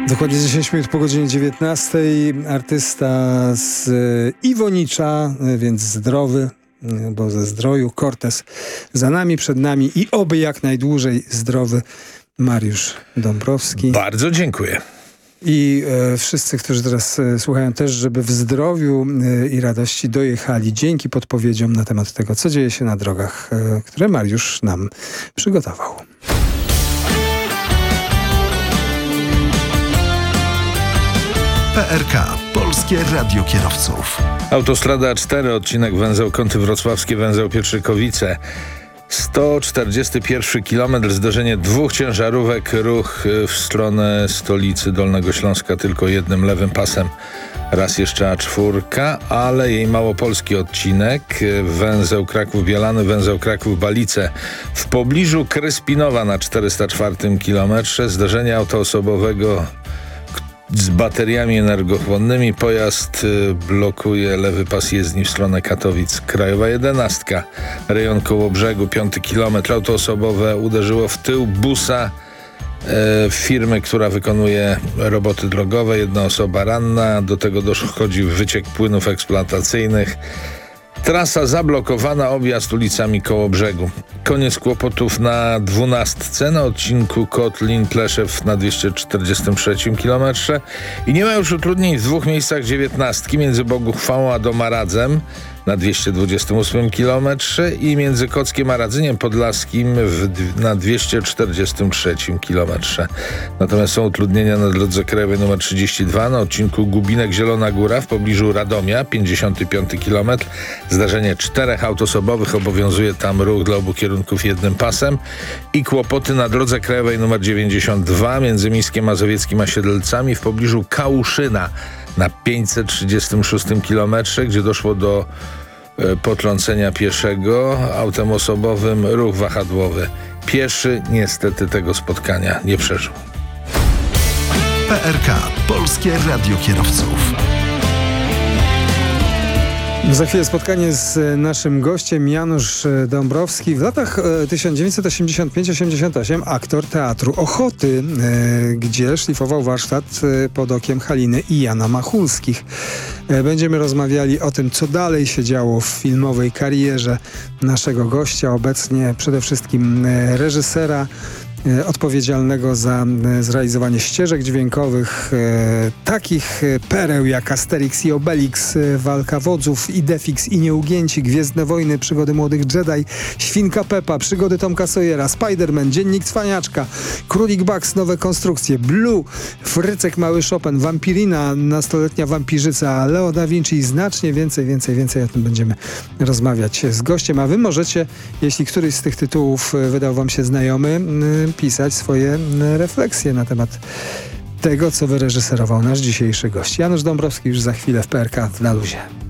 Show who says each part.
Speaker 1: Dokładnie 10 minut po godzinie 19. Artysta z Iwonicza, więc zdrowy, bo ze Zdroju. Cortez za nami, przed nami i oby jak najdłużej zdrowy Mariusz Dąbrowski.
Speaker 2: Bardzo dziękuję.
Speaker 1: I wszyscy, którzy teraz słuchają też, żeby w zdrowiu i radości dojechali dzięki podpowiedziom na temat tego, co dzieje się na drogach, które Mariusz nam przygotował.
Speaker 3: PRK. Polskie Radio Kierowców.
Speaker 2: Autostrada A4, odcinek węzeł Kąty Wrocławskie, węzeł Pietrzykowice. 141 km, zderzenie dwóch ciężarówek, ruch w stronę stolicy Dolnego Śląska tylko jednym lewym pasem. Raz jeszcze A4, ale jej małopolski odcinek, węzeł Kraków-Bielany, węzeł Kraków-Balice. W pobliżu Kryspinowa na 404 km, zderzenie autoosobowego z bateriami energochłonnymi. Pojazd blokuje lewy pas jezdni w stronę Katowic. Krajowa 11, rejon Kołobrzegu, 5 km. Auto osobowe uderzyło w tył busa firmy, która wykonuje roboty drogowe. Jedna osoba ranna. Do tego dochodzi wyciek płynów eksploatacyjnych. Trasa zablokowana, objazd ulicami Kołobrzegu. Koniec kłopotów na 12 na odcinku Kotlin-Pleszew na 243 km i nie ma już utrudnień w dwóch miejscach 19 między Boguchwałą a Domaradzem na 228 km i między Kockiem a Radzyniem Podlaskim na 243 km. Natomiast są utrudnienia na drodze krajowej nr 32 na odcinku Gubinek-Zielona Góra w pobliżu Radomia, 55 km. Zdarzenie 4 aut osobowych, obowiązuje tam ruch dla obu kierunków jednym pasem i kłopoty na drodze krajowej nr 92 między Mińskiem Mazowieckim a Siedlcami w pobliżu Kałuszyna na 536 km, gdzie doszło do potrącenia pieszego autem osobowym, ruch wahadłowy. Pieszy niestety tego spotkania nie przeżył.
Speaker 3: PRK. Polskie Radio Kierowców.
Speaker 1: Za chwilę spotkanie z naszym gościem Janusz Dąbrowski. W latach 1985-88 aktor Teatru Ochoty, gdzie szlifował warsztat pod okiem Haliny i Jana Machulskich. Będziemy rozmawiali o tym, co dalej się działo w filmowej karierze naszego gościa, obecnie przede wszystkim reżysera, odpowiedzialnego za zrealizowanie ścieżek dźwiękowych, takich pereł jak Asterix i Obelix, Walka Wodzów, Idefix i Nieugięci, Gwiezdne Wojny, Przygody Młodych Jedi, Świnka Peppa, Przygody Tomka Sawyera, Spider-Man, Dziennik Cwaniaczka, Królik Bugs, Nowe konstrukcje, Blue, Frycek Mały Chopin, Wampirina, Nastoletnia wampirzyca, Leo da Vinci i znacznie więcej o tym będziemy rozmawiać z gościem, a wy możecie, jeśli któryś z tych tytułów wydał wam się znajomy, pisać swoje refleksje na temat tego, co wyreżyserował nasz dzisiejszy gość. Janusz Dąbrowski już za chwilę w PRK na luzie.